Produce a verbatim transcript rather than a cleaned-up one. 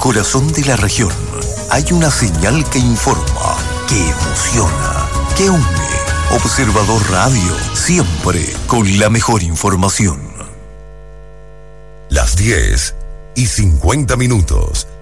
corazón de la región hay una señal que informa, que emociona, que une. Observador Radio, siempre con la mejor información. Las diez y cincuenta minutos.